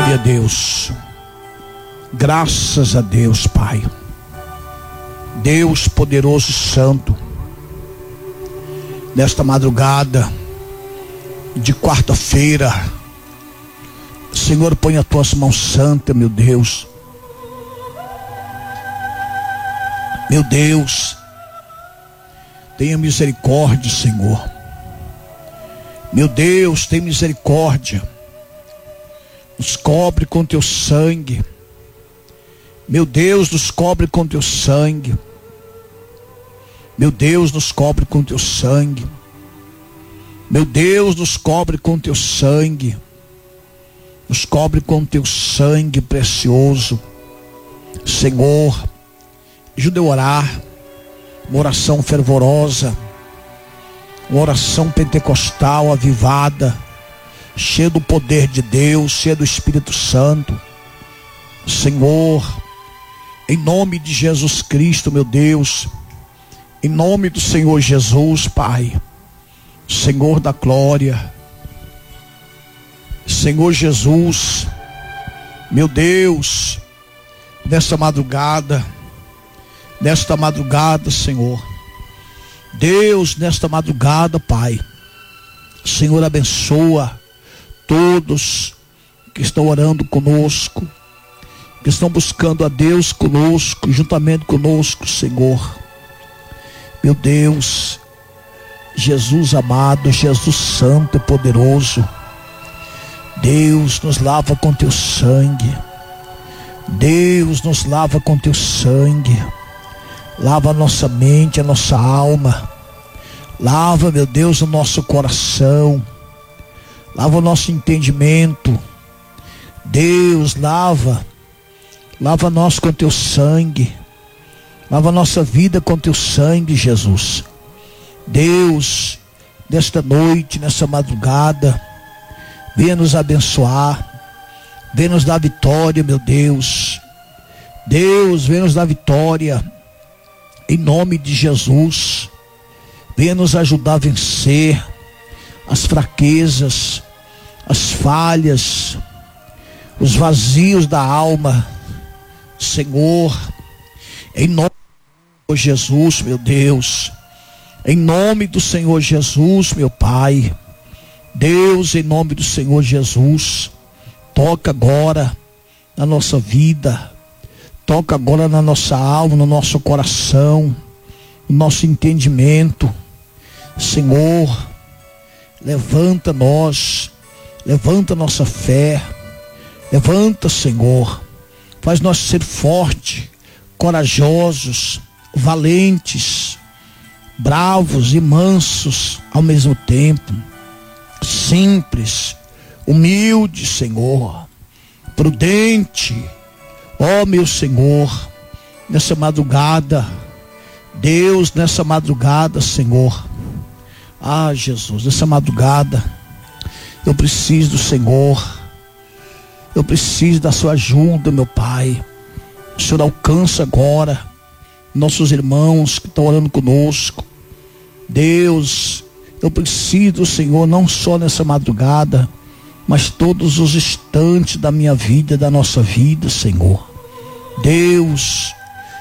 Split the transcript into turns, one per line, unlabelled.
Glória a Deus. Graças a Deus, Pai. Deus poderoso e santo, nesta madrugada de quarta-feira, Senhor, põe as tuas mãos santas, meu Deus. Meu Deus, tenha misericórdia, Senhor. Meu Deus, tenha misericórdia. Nos cobre com teu sangue. Meu Deus, nos cobre com teu sangue. Meu Deus, nos cobre com teu sangue. Meu Deus, nos cobre com teu sangue. Nos cobre com teu sangue precioso. Senhor, ajuda eu a orar uma oração fervorosa, uma oração pentecostal avivada, cheia do poder de Deus, cheia do Espírito Santo. Senhor, em nome de Jesus Cristo, meu Deus, em nome do Senhor Jesus, Pai, Senhor da glória, Senhor Jesus, meu Deus, nesta madrugada, Senhor, Deus, nesta madrugada, Pai, Senhor, abençoa todos que estão orando conosco, que estão buscando a Deus conosco, juntamente conosco, Senhor. Meu Deus, Jesus amado, Jesus santo e poderoso, Deus, nos lava com teu sangue. Deus, nos lava com teu sangue. Lava a nossa mente, a nossa alma. Lava, meu Deus, o nosso coração. Lava o nosso entendimento. Deus, lava nós com teu sangue. Lava a nossa vida com teu sangue, Jesus. Deus, nesta noite, nessa madrugada, venha nos abençoar. Venha nos dar vitória, meu Deus. Deus, venha nos dar vitória. Em nome de Jesus. Venha nos ajudar a vencer as fraquezas, as falhas, os vazios da alma. Senhor, em nome do Senhor Jesus, meu Deus. Em nome do Senhor Jesus, meu Pai. Deus, em nome do Senhor Jesus, toca agora na nossa vida. Toca agora na nossa alma, no nosso coração, no nosso entendimento. Senhor, levanta nós, levanta nossa fé, levanta, Senhor, faz nós ser fortes, corajosos, valentes, bravos e mansos ao mesmo tempo, simples, humilde, Senhor, prudente. Ó meu Senhor, nessa madrugada, Deus, nessa madrugada, Senhor, Jesus, nessa madrugada, eu preciso do Senhor, eu preciso da sua ajuda, meu Pai. O Senhor alcança agora nossos irmãos que estão orando conosco. Deus, eu preciso do Senhor, não só nessa madrugada, mas todos os instantes da minha vida, da nossa vida, Senhor. Deus,